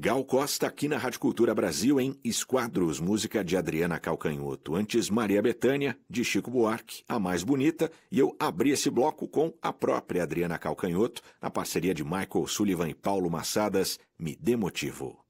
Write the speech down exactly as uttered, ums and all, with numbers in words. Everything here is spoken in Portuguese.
Gal Costa aqui na Rádio Cultura Brasil em Esquadros, música de Adriana Calcanhoto. Antes, Maria Bethânia, de Chico Buarque, A Mais Bonita, e eu abri esse bloco com a própria Adriana Calcanhoto, na parceria de Michael Sullivan e Paulo Massadas, Me Dê Motivo.